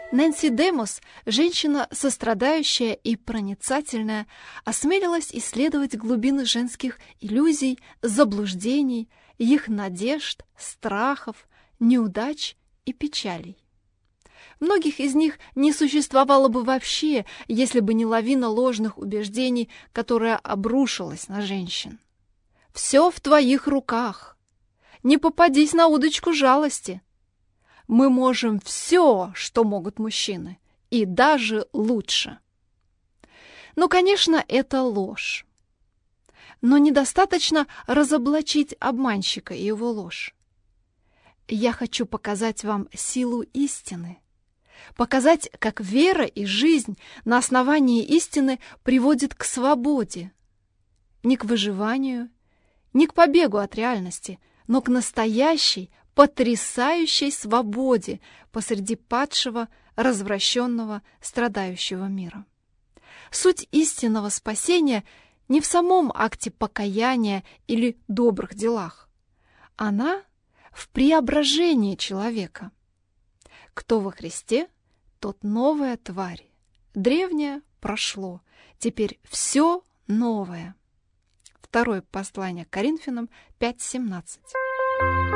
Нэнси Демос, женщина сострадающая и проницательная, осмелилась исследовать глубины женских иллюзий, заблуждений, их надежд, страхов, неудач и печалей. Многих из них не существовало бы вообще, если бы не лавина ложных убеждений, которая обрушилась на женщин. «Все в твоих руках. Не попадись на удочку жалости. Мы можем все, что могут мужчины, и даже лучше». Ну, конечно, это ложь. Но недостаточно разоблачить обманщика и его ложь. Я хочу показать вам силу истины, показать, как вера и жизнь на основании истины приводит к свободе, не к выживанию, не к побегу от реальности, но к настоящей, потрясающей свободе посреди падшего, развращенного, страдающего мира. Суть истинного спасения не в самом акте покаяния или добрых делах. Она в преображении человека. Кто во Христе, тот новая тварь. Древнее прошло, теперь все новое. Второе послание к Коринфянам 5:17.